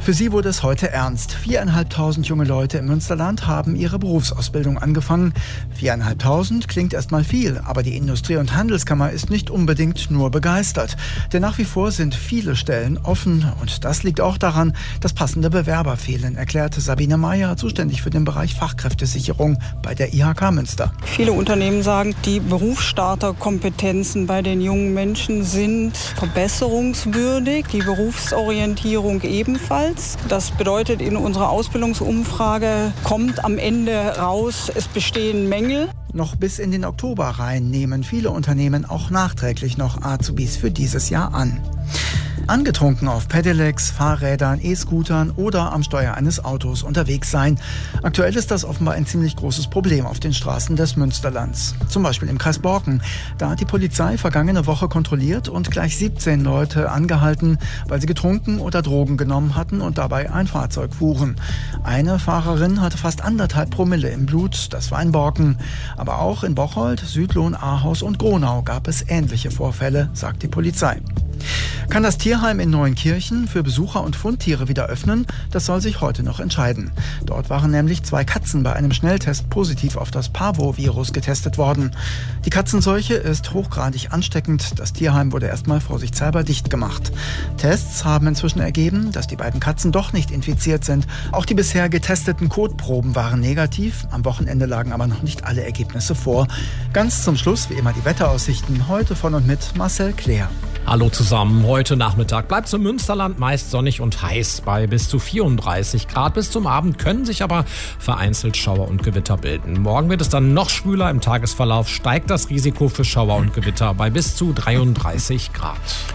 Für sie wurde es heute ernst. 4.500 junge Leute im Münsterland haben ihre Berufsausbildung angefangen. 4.500 klingt erstmal viel, aber die Industrie- und Handelskammer ist nicht unbedingt nur begeistert. Denn nach wie vor sind viele Stellen offen und das liegt auch daran, dass passende Bewerber fehlen, erklärte Sabine Meyer, zuständig für den Bereich Fachkräftesicherung bei der IHK Münster. Viele Unternehmen sagen, die Berufsstarterkompetenzen bei den jungen Menschen sind verbesserungswürdig, die Berufsorientierung ebenfalls. Das bedeutet, in unserer Ausbildungsumfrage kommt am Ende raus, es bestehen Mängel. Noch bis in den Oktober rein nehmen viele Unternehmen auch nachträglich noch Azubis für dieses Jahr an. Angetrunken auf Pedelecs, Fahrrädern, E-Scootern oder am Steuer eines Autos unterwegs sein. Aktuell ist das offenbar ein ziemlich großes Problem auf den Straßen des Münsterlands. Zum Beispiel im Kreis Borken. Da hat die Polizei vergangene Woche kontrolliert und gleich 17 Leute angehalten, weil sie getrunken oder Drogen genommen hatten und dabei ein Fahrzeug fuhren. Eine Fahrerin hatte fast 1,5 Promille im Blut, das war in Borken. Aber auch in Bocholt, Südlohn, Ahaus und Gronau gab es ähnliche Vorfälle, sagt die Polizei. Kann das Tierheim in Neuenkirchen für Besucher und Fundtiere wieder öffnen? Das soll sich heute noch entscheiden. Dort waren nämlich 2 Katzen bei einem Schnelltest positiv auf das Parvovirus getestet worden. Die Katzenseuche ist hochgradig ansteckend. Das Tierheim wurde erstmal vorsichtshalber dicht gemacht. Tests haben inzwischen ergeben, dass die beiden Katzen doch nicht infiziert sind. Auch die bisher getesteten Kotproben waren negativ. Am Wochenende lagen aber noch nicht alle Ergebnisse vor. Ganz zum Schluss wie immer die Wetteraussichten. Heute von und mit Marcel Kleer. Hallo zusammen, heute Nachmittag bleibt es im Münsterland meist sonnig und heiß bei bis zu 34 Grad. Bis zum Abend können sich aber vereinzelt Schauer und Gewitter bilden. Morgen wird es dann noch schwüler, im Tagesverlauf steigt das Risiko für Schauer und Gewitter bei bis zu 33 Grad.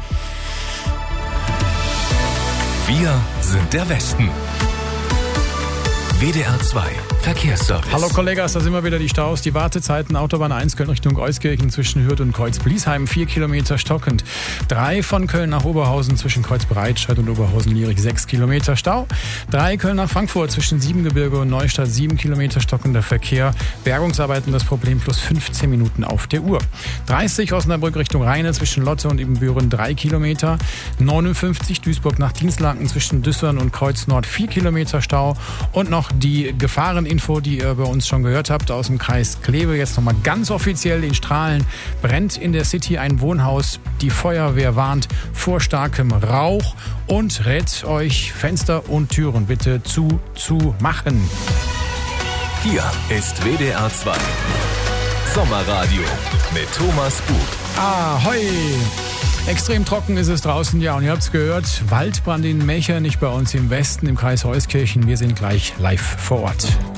Wir sind der Westen. WDR 2 Verkehrsservice. Hallo Kollegas, da sind wir wieder, die Staus, die Wartezeiten. Autobahn 1 Köln Richtung Euskirchen zwischen Hürth und Kreuz-Bliesheim 4 Kilometer stockend. 3 von Köln nach Oberhausen zwischen Kreuz-Breitscheid und Oberhausen-Lierig 6 Kilometer Stau. 3 Köln nach Frankfurt zwischen Siebengebirge und Neustadt 7 Kilometer stockender Verkehr. Bergungsarbeiten das Problem plus 15 Minuten auf der Uhr. 30 Osnabrück Richtung Rheine zwischen Lotte und Ibbenbüren 3 Kilometer. 59 Duisburg nach Dienstlaken zwischen Düssern und Kreuz Nord 4 Kilometer Stau. Und noch die Gefahreninfo, die ihr bei uns schon gehört habt, aus dem Kreis Kleve. Jetzt nochmal ganz offiziell: in Strahlen brennt in der City ein Wohnhaus. Die Feuerwehr warnt vor starkem Rauch und rät euch, Fenster und Türen bitte zu machen. Hier ist WDR 2 Sommerradio mit Thomas Buch. Ahoi! Extrem trocken ist es draußen, ja, und ihr habt es gehört, Waldbrand in Mechernich bei uns im Westen, im Kreis Euskirchen. Wir sind gleich live vor Ort.